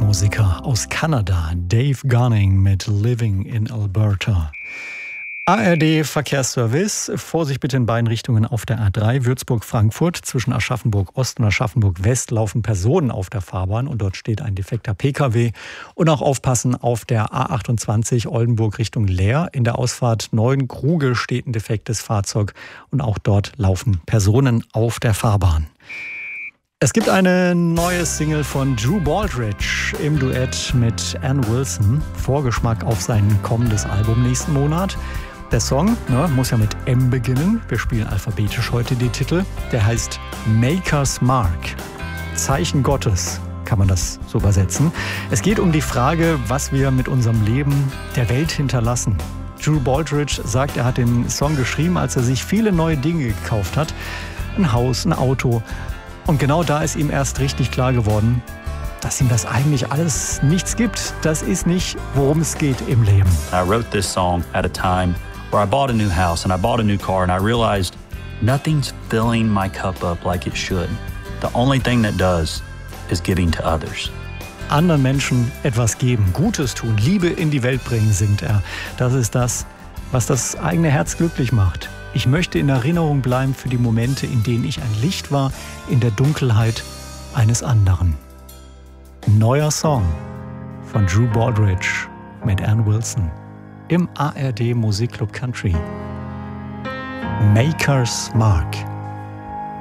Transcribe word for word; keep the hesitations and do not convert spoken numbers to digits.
Country-Musiker aus Kanada, Dave Gunning mit Living in Alberta. A R D-Verkehrsservice. Vorsicht bitte in beiden Richtungen auf der A drei Würzburg-Frankfurt. Zwischen Aschaffenburg-Ost und Aschaffenburg-West laufen Personen auf der Fahrbahn und dort steht ein defekter P K W. Und auch aufpassen auf der A achtundzwanzig Oldenburg Richtung Leer. In der Ausfahrt Neuenkruge steht ein defektes Fahrzeug und auch dort laufen Personen auf der Fahrbahn. Es gibt eine neue Single von Drew Baldridge im Duett mit Ann Wilson. Vorgeschmack auf sein kommendes Album nächsten Monat. Der Song ne, muss ja mit M beginnen. Wir spielen alphabetisch heute die Titel. Der heißt Maker's Mark. Zeichen Gottes kann man das so übersetzen. Es geht um die Frage, was wir mit unserem Leben der Welt hinterlassen. Drew Baldridge sagt, er hat den Song geschrieben, als er sich viele neue Dinge gekauft hat. Ein Haus, ein Auto. Und genau da ist ihm erst richtig klar geworden, dass ihm das eigentlich alles nichts gibt. Das ist nicht, worum es geht im Leben. I wrote this song at a time where I bought a new house and I bought a new car and I realized nothing's filling my cup up like it should. The only thing that does is giving to others. Anderen Menschen etwas geben, Gutes tun, Liebe in die Welt bringen, singt er. Das ist das, was das eigene Herz glücklich macht. Ich möchte in Erinnerung bleiben für die Momente, in denen ich ein Licht war in der Dunkelheit eines anderen. Neuer Song von Drew Baldridge mit Ann Wilson im A R D Musikclub Country. Maker's Mark.